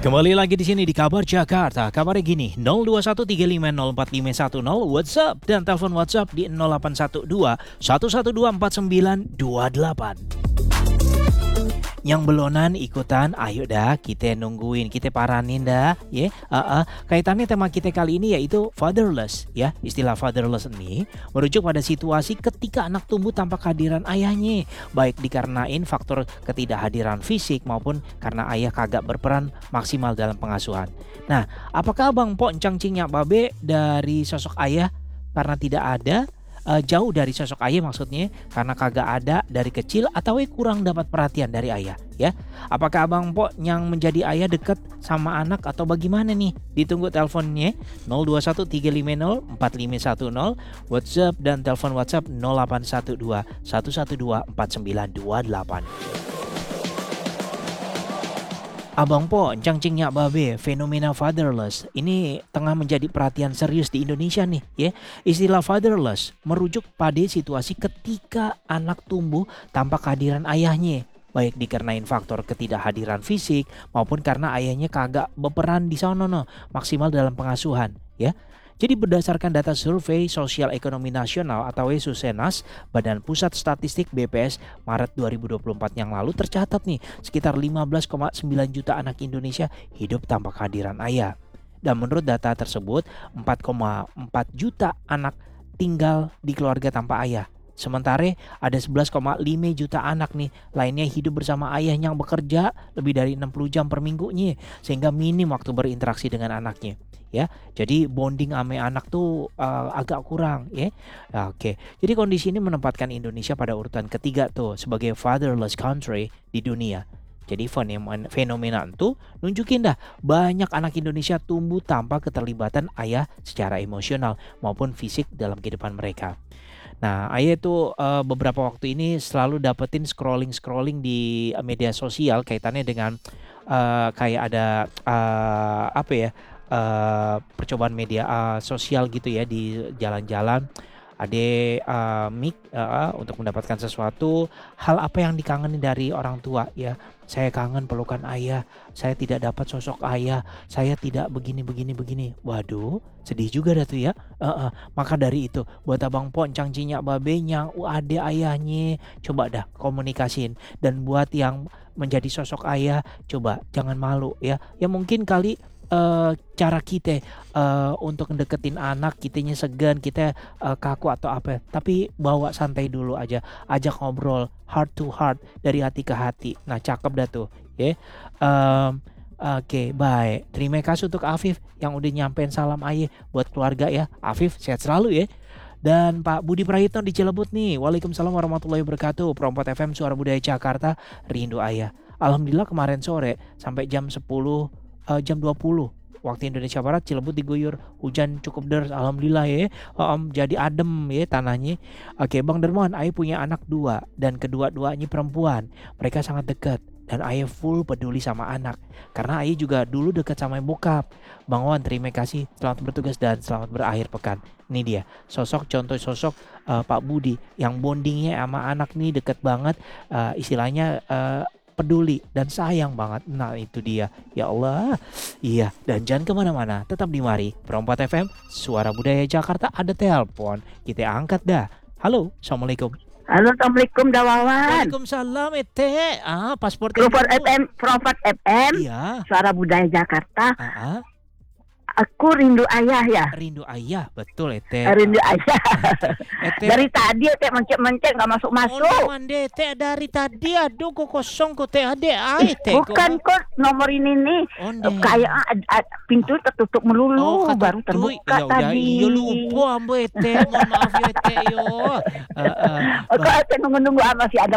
Kembali lagi di sini di Kabar Jakarta. Kabarnya gini, 0213504510 WhatsApp dan telepon WhatsApp di 0812 1124928. Yang belonan ikutan, ayo dah kita nungguin, kita paranin dah, ya. Kaitannya tema kita kali ini yaitu fatherless, ya. Istilah fatherless ini merujuk pada situasi ketika anak tumbuh tanpa kehadiran ayahnya, baik dikarenain faktor ketidakhadiran fisik maupun karena ayah kagak berperan maksimal dalam pengasuhan. Nah, apakah Bang Po Encang Cinyak Babe dari sosok ayah karena tidak ada? Jauh dari sosok ayah maksudnya karena kagak ada dari kecil atau kurang dapat perhatian dari ayah, ya. Apakah Abang Po yang menjadi ayah dekat sama anak atau bagaimana nih? Ditunggu teleponnya 0213504510, WhatsApp dan telepon WhatsApp 0812 1124928. Abang Po, Encang Cinyak Babe, fenomena fatherless ini tengah menjadi perhatian serius di Indonesia nih, ya. Istilah fatherless merujuk pada situasi ketika anak tumbuh tanpa kehadiran ayahnya, baik dikarenain faktor ketidakhadiran fisik maupun karena ayahnya kagak berperan di sono maksimal dalam pengasuhan, ya. Jadi berdasarkan data survei Sosial Ekonomi Nasional atau Susenas, Badan Pusat Statistik BPS Maret 2024 yang lalu tercatat nih sekitar 15,9 juta anak Indonesia hidup tanpa kehadiran ayah. Dan menurut data tersebut 4,4 juta anak tinggal di keluarga tanpa ayah. Sementara ada 11,5 juta anak nih lainnya hidup bersama ayah yang bekerja lebih dari 60 jam per minggunya sehingga minim waktu berinteraksi dengan anaknya, ya. Jadi bonding ame anak tuh agak kurang, ya. Oke. Jadi kondisi ini menempatkan Indonesia pada urutan ketiga tuh sebagai fatherless country di dunia. Jadi fenomena itu nunjukin dah banyak anak Indonesia tumbuh tanpa keterlibatan ayah secara emosional maupun fisik dalam kehidupan mereka. Nah, ayah itu beberapa waktu ini selalu dapetin scrolling di media sosial kaitannya dengan kayak ada percobaan media sosial gitu ya di jalan-jalan. Ada untuk mendapatkan sesuatu, hal apa yang dikangeni dari orang tua, ya. Saya kangen pelukan ayah, saya tidak dapat sosok ayah, saya tidak begini. Waduh, sedih juga dah tuh, ya. Maka dari itu buat Abang Po Encang Cinyak Babe yang ada ayahnya, coba dah komunikasiin. Dan buat yang menjadi sosok ayah, coba jangan malu, ya. Ya mungkin kali cara kita untuk ngedeketin anak, kitanya segan, kita kaku atau apa, tapi bawa santai dulu aja, ajak ngobrol heart to heart, dari hati ke hati. Nah, cakep dah tuh, ya. Oke, baik. Terima kasih untuk Afif yang udah nyampein salam ayah buat keluarga, ya. Afif sehat selalu, ya. Dan Pak Budi Prayitno di Cilebut nih, Waalaikumsalam warahmatullahi wabarakatuh. Prompat FM Suara Budaya Jakarta, rindu ayah. Alhamdulillah kemarin sore sampai jam 20 waktu Indonesia Barat Cilebut diguyur hujan cukup deras, alhamdulillah, ya. Jadi adem, ya, tanahnya. Oke, Bang Dermawan, ayah punya anak 2 dan kedua-duanya perempuan. Mereka sangat dekat dan ayah full peduli sama anak karena ayah juga dulu dekat sama bokap. Bang Wan, terima kasih, selamat bertugas dan selamat berakhir pekan. Ini dia contoh sosok Pak Budi yang bondingnya sama anak nih deket banget, istilahnya peduli dan sayang banget. Nah, itu dia, ya Allah. Iya, dan jangan kemana-mana, tetap di Mari Perempat FM Suara Budaya Jakarta. Ada telepon, kita angkat dah. Halo, assalamualaikum. Halo, assalamualaikum Dawawan. Waalaikumsalam, Ete. Paspor Perempat FM. Iya. Suara Budaya Jakarta. Aku rindu ayah, ya. Rindu ayah, betul, Ete. Rindu ayah. Ete. Dari tadi Ete mencet nggak masuk. Mande Ete dari tadi, aduh kok kosong kok Ete Ete. Bukan kok nomor ini nih. Kayak pintu tertutup melulu, baru terbuka tadi. Iya lupa ambo Ete, mohon maaf ya Ete yo. Kok Ete nunggu masih ada